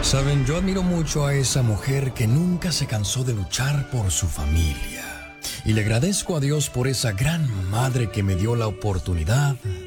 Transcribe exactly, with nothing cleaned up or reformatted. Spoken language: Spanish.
Saben, yo admiro mucho a esa mujer que nunca se cansó de luchar por su familia. Y le agradezco a Dios por esa gran madre que me dio la oportunidad